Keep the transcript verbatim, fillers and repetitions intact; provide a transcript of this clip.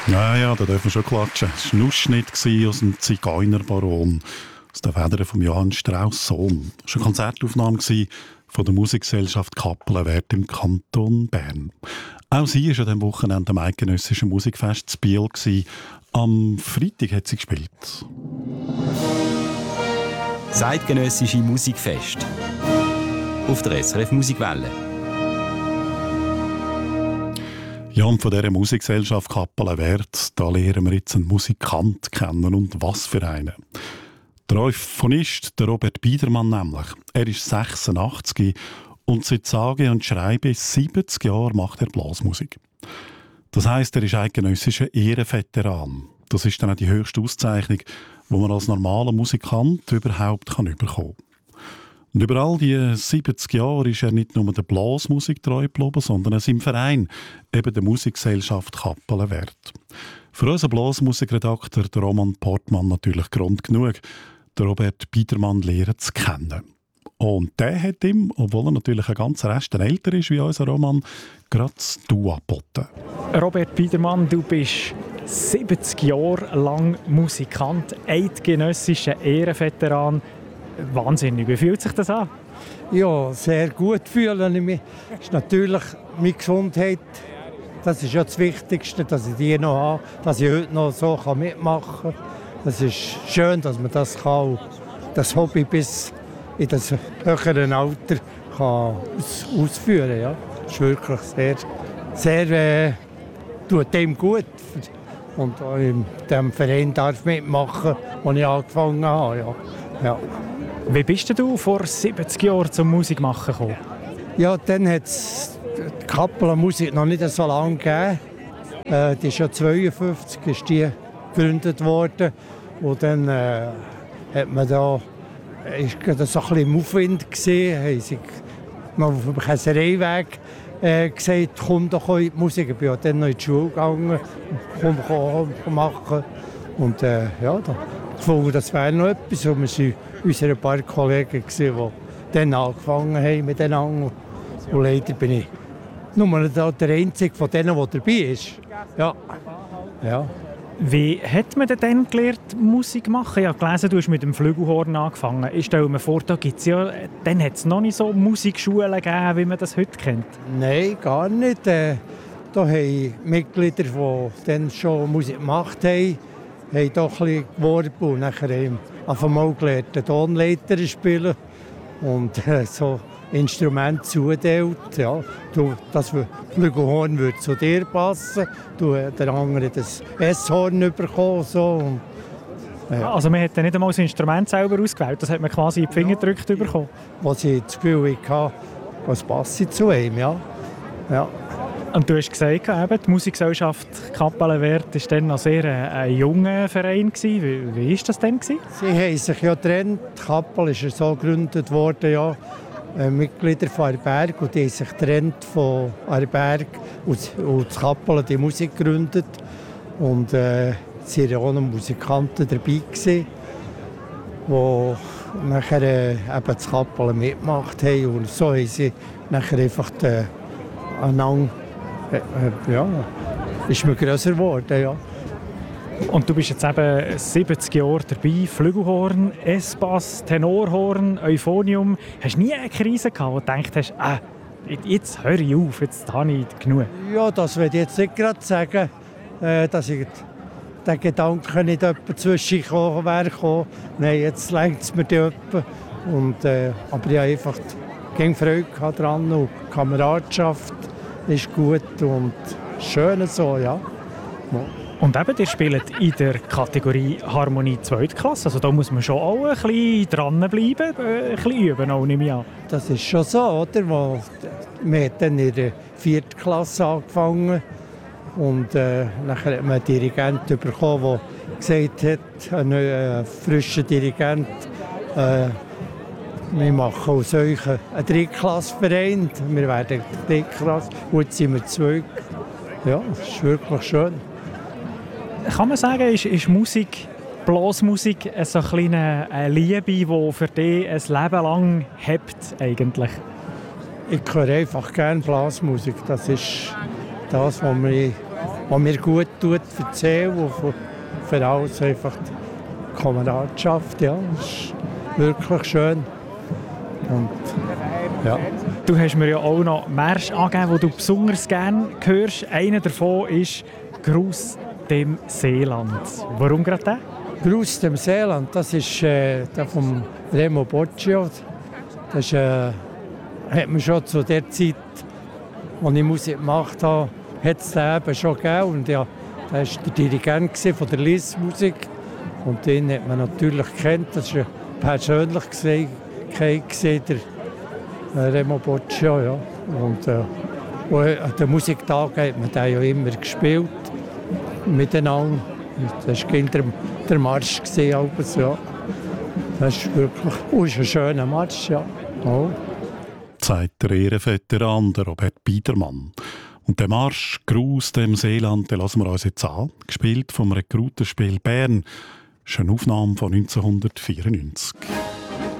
Ja, ja, da dürfen wir schon klatschen. Es war ein Ausschnitt aus dem Zigeunerbaron, aus den Federn von Johann Strauss Sohn. Es war eine Konzertaufnahme von der Musikgesellschaft Kappelenwert im Kanton Bern. Auch sie war an diesem Wochenende am Eidgenössischen Musikfest zu Biel. Am Freitag hat sie gespielt. Das Eidgenössische Musikfest auf der S R F Musikwelle. Ja, und von dieser Musikgesellschaft Kappelenwert, da lernen wir jetzt einen Musikant kennen. Und was für einen. Der Euphonist, der Robert Biedermann nämlich. Er ist sechsundachtzig und seit sage und schreibe siebzig Jahren macht er Blasmusik. Das heisst, er ist eidgenössischer Ehrenveteran. Das ist dann auch die höchste Auszeichnung, die man als normaler Musikant überhaupt kann bekommen kann. Und über all diese siebzig Jahre ist er nicht nur der Blasmusik treu geblieben, sondern auch seinem Verein, eben der Musikgesellschaft Kappelenwert. Für unseren Blasmusikredakteur, der Roman Portmann, natürlich Grund genug, den Robert Biedermann lernen zu kennen. Und der hat ihm, obwohl er natürlich ein ganz Rest älter ist wie unser Roman, gerade das Du angeboten. Robert Biedermann, du bist siebzig Jahre lang Musikant, eidgenössischer Ehrenveteran. Wahnsinnig. Wie fühlt sich das an? Ja, sehr gut fühle ich mich. Das ist natürlich meine Gesundheit. Das ist ja das Wichtigste, dass ich die noch habe, dass ich heute noch so mitmachen kann. Es ist schön, dass man das kann, das Hobby bis in das höheren Alter kann aus, ausführen kann. Ja. Das ist wirklich sehr, sehr äh, tut dem gut. Und auch in diesem Verein darf ich mitmachen, wo ich angefangen habe. Ja. Ja. Wie bist du vor siebzig Jahren zum Musikmachen gekommen? Ja, dann hat es die Kappelenmusik noch nicht so lange gegeben. Äh, die ist ja zweiundfünfzig ist die gegründet worden. Und dann äh, hat man da, ist das so ein bisschen im Aufwind gesehen, haben sie mal auf dem Käsereiweg äh, gesagt, komm doch in die Musik. Ich bin ja dann noch in die Schule gegangen, komm, komm, komm machen. Und äh, ja, da gefunden, das wäre noch etwas. Und wir waren unsere paar Kollegen, die dann angefangen haben miteinander. Und leider bin ich nur der Einzige von denen, der dabei ist. Ja. Ja. Wie hat man denn dann gelernt, Musik zu machen? Ich habe gelesen, du hast mit dem Flügelhorn angefangen. Ich stelle mir vor, da gibt's ja, dann hat es noch nicht so Musikschulen gegeben, wie man das heute kennt. Nein, gar nicht. Äh, da haben Mitglieder, die dann schon Musik gemacht haben, haben doch ein bisschen geworben und nachher haben auf einmal gelernt, den Tonleiter spielen und äh, so Instrumente zuteilt. Ja, du, das Flügelhorn würde zu dir passen, du, der andere das S-Horn bekommen. So, und, äh. Also man hat dann nicht einmal das Instrument selber ausgewählt, das hat man quasi in die Finger gedrückt ja, bekommen? Was ich das Gefühl hatte, was passt zu ihm, ja. ja. Und du hast gesagt, eben, die Musikgesellschaft Kappelenwert war dann noch sehr ein, ein junger Verein. Wie, wie war das denn? Sie haben sich ja getrennt. Die Kappel ist ja so gegründet worden, ja, äh, Mitglieder von Aarberg. Und die haben sich getrennt von Aarberg und, und die Kappel die Musik gegründet. Und äh, es waren ja auch noch Musikanten dabei, die nachher äh, eben die Kappel mitgemacht haben. Und so haben sie nachher einfach die, einander ja, ist mir grösser geworden, ja. Und du bist jetzt eben siebzig Jahre dabei, Flügelhorn, S-Bass, Tenorhorn, Euphonium. Hast du nie eine Krise gehabt, wo du gedacht hast, ah, jetzt höre ich auf, jetzt habe ich genug? Ja, das will ich jetzt nicht gerade sagen, äh, dass ich den Gedanken nicht etwa zwischengekommen wäre. Nein, jetzt lenkt es mir etwa. Und, äh, aber ich habe einfach keine Freude daran und Kameradschaft ist gut und schön so, ja. ja. Und eben, ihr spielt in der Kategorie Harmonie Zweitklasse. Also da muss man schon auch ein bisschen dranbleiben, ein bisschen üben, auch, nehme ich an. Das ist schon so, oder? Wo, wir haben dann in der vierten Klasse angefangen und äh, nachher hat man einen Dirigenten bekommen, der gesagt hat, ein äh, frischer Dirigent, äh, wir machen aus euch einen Drittklassverein. Wir werden Drittklasse. Heute sind wir zwei. Ja, das ist wirklich schön. Kann man sagen, ist, ist Musik, Blasmusik so eine kleine eine Liebe, die für dich ein Leben lang hebt eigentlich? Ich höre einfach gerne Blasmusik. Das ist das, was mich was mir gut tut, erzählen und für, für alles einfach die Kameradschaft. Ja, das ist wirklich schön. Und, ja. Du hast mir ja auch noch Märsche angegeben, die du besonders gerne hörst. Einer davon ist «Gruß dem Seeland». Warum gerade der? «Gruß dem Seeland», das ist äh, der von Remo Boccio. Das ist, äh, hat man schon zu der Zeit, als ich Musik gemacht habe, hat es den eben schon gegeben. Und ja, der war der Dirigent von der Liss-Musik. Und den hat man natürlich gekannt. Das war persönlich gesehen, gesehen der äh, Remo Boccio. Ja. Und, äh, und an den Musiktagen hat man den ja immer gespielt miteinander. Das war der, der Marsch. Gewesen, ja. Das ist wirklich oh, ist ein schöner Marsch. Ja. Oh. Sagt der Ehrenveteran, der Robert Biedermann. Und der Marsch «Gruß dem Seeland», den lassen wir uns jetzt an. Gespielt vom Rekrutenspiel Bern. Das ist eine Aufnahme von neunzehnhundertvierundneunzig.